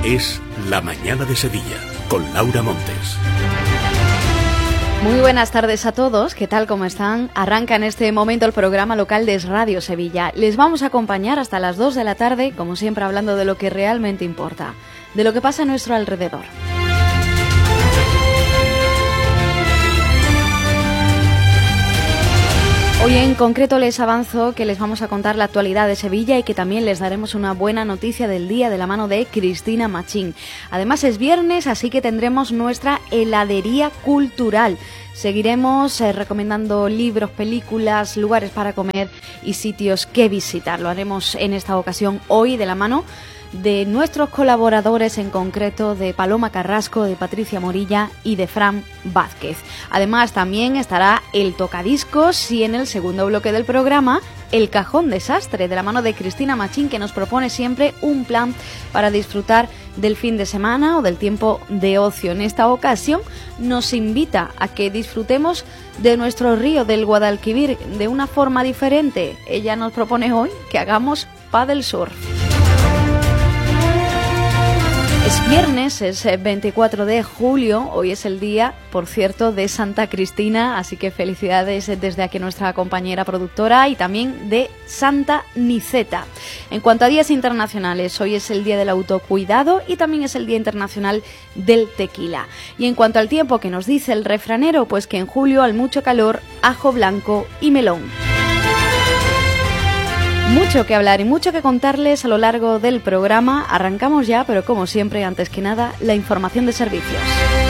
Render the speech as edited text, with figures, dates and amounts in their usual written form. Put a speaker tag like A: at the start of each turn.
A: Es La Mañana de Sevilla, con Laura Montes.
B: Muy buenas tardes a todos, ¿qué tal? ¿Cómo están? Arranca en este momento el programa local de Radio Sevilla. Les vamos a acompañar hasta las 2 de la tarde, como siempre hablando de lo que realmente importa, de lo que pasa a nuestro alrededor. Hoy en concreto les avanzo que les vamos a contar la actualidad de Sevilla y que también les daremos una buena noticia del día de la mano de Cristina Machín. Además es viernes, así que tendremos nuestra heladería cultural. Seguiremos recomendando libros, películas, lugares para comer y sitios que visitar. Lo haremos en esta ocasión hoy de la mano de nuestros colaboradores, en concreto de Paloma Carrasco, de Patricia Morilla y de Fran Vázquez. Además también estará el tocadiscos y en el segundo bloque del programa el cajón desastre de la mano de Cristina Machín, que nos propone siempre un plan para disfrutar del fin de semana o del tiempo de ocio. En esta ocasión nos invita a que disfrutemos de nuestro río del Guadalquivir de una forma diferente. Ella nos propone hoy que hagamos paddle surf. Es viernes, es 24 de julio, hoy es el día, por cierto, de Santa Cristina, así que felicidades desde aquí a nuestra compañera productora y también de Santa Niceta. En cuanto a días internacionales, hoy es el día del autocuidado y también es el Día Internacional del Tequila. Y en cuanto al tiempo que nos dice el refranero, pues que en julio al mucho calor, ajo blanco y melón. Mucho que hablar y mucho que contarles a lo largo del programa. Arrancamos ya, pero como siempre, antes que nada, la información de servicios.